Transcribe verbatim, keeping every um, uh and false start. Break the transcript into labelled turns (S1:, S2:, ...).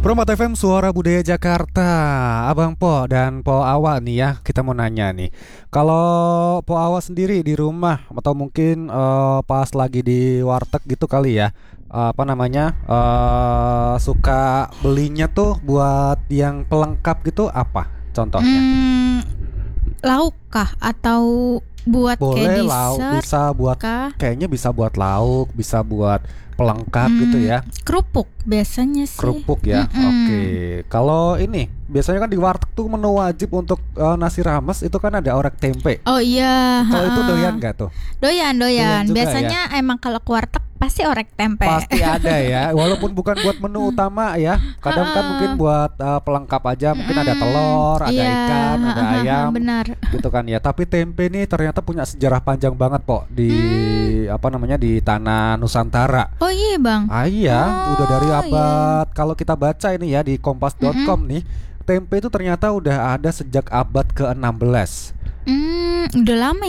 S1: Permata F M Suara Budaya Jakarta. Abang Po dan Po Awa nih ya, kita mau nanya nih. Kalau Po Awa sendiri di rumah atau mungkin eh, pas lagi di warteg gitu kali ya, eh, apa namanya, eh, suka belinya tuh buat yang pelengkap gitu apa contohnya?
S2: Hmm, lauk kah atau buat kayak
S1: Boleh lauk,
S2: dessert
S1: bisa buat,
S2: kah?
S1: kayaknya bisa buat lauk, bisa buat pelengkap gitu
S2: Hmm,
S1: ya.
S2: kerupuk biasanya sih.
S1: Kerupuk ya. Oke.
S2: Mm-mm.
S1: Kalau ini biasanya kan di warteg tuh menu wajib untuk eh, nasi rames itu kan ada orek tempe.
S2: Oh iya,
S1: Kalau itu doyan
S2: ha-ha.
S1: gak tuh?
S2: Doyan,
S1: Doyan
S2: doyan.
S1: juga ya.
S2: Biasanya emang kalau ke warteg pasti orek tempe.
S1: Pasti ada ya. Walaupun bukan buat menu utama ya. Kadang kan mungkin
S2: Ha-ha.
S1: buat eh, pelengkap aja. Mungkin ada
S2: Mm-mm.
S1: telur, ada
S2: Iya,
S1: ikan, ada
S2: ha-ha,
S1: ayam
S2: benar.
S1: gitu kan ya. Tapi tempe nih ternyata punya sejarah panjang banget po di
S2: Hmm.
S1: apa namanya di tanah Nusantara.
S2: Oh iya bang.
S1: Ah iya, udah dari
S2: Oh iya.
S1: abad, kalau kita baca ini ya di kompas dot com
S2: Mm-mm.
S1: nih, tempe itu ternyata udah ada sejak abad ke enam belas.
S2: Hmm, udah lama